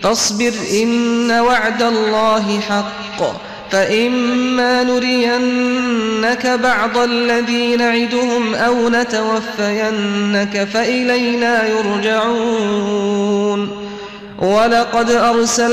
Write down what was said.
فاصبر إن وعد الله حق فإما نرينك بعض الذي نعدهم أو نتوفينك فإلينا يرجعون ولقد أرسلنا